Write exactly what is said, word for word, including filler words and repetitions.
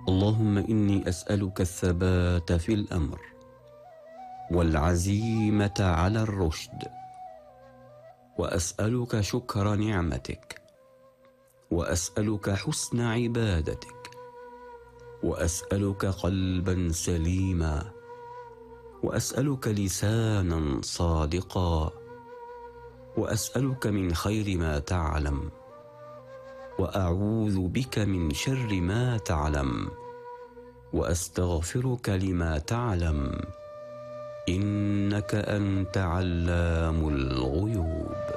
اللهم إني أسألك الثبات في الأمر والعزيمة على الرشد، وأسألك شكر نعمتك، وأسألك حسن عبادتك، وأسألك قلبا سليما، وأسألك لسانا صادقا، وأسألك من خير ما تعلم، وأعوذ بك من شر ما تعلم، وأستغفرك لما تعلم، إنك أنت علام الغيوب.